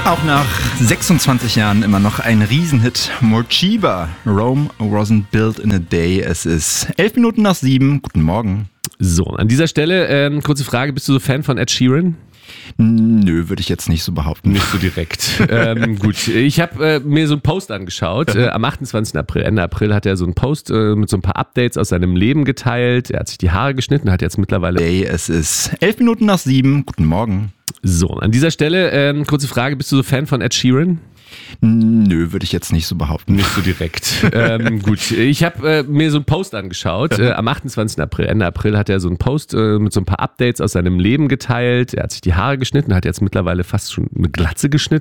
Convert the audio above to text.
Auch nach 26 Jahren immer noch ein Riesenhit. Morcheeba, Rome wasn't built in a day. Es ist 11 Minuten nach 7. Guten Morgen. So, an dieser Stelle kurze Frage, bist du so Fan von Ed Sheeran? Nö, würde ich jetzt nicht so behaupten. Nicht so direkt. Gut, ich habe mir so einen Post angeschaut. Am 28. April, Ende April, hat er so einen Post mit so ein paar Updates aus seinem Leben geteilt. Er hat sich die Haare geschnitten, hat jetzt mittlerweile... Es ist 11 Minuten nach 7. Guten Morgen. So, an dieser Stelle kurze Frage, bist du so Fan von Ed Sheeran? Nö, würde ich jetzt nicht so behaupten. Nicht so direkt. Gut, ich habe mir so einen Post angeschaut. Am 28. April, Ende April, hat er so einen Post mit so ein paar Updates aus seinem Leben geteilt. Er hat sich die Haare geschnitten, hat jetzt mittlerweile fast schon eine Glatze geschnitten.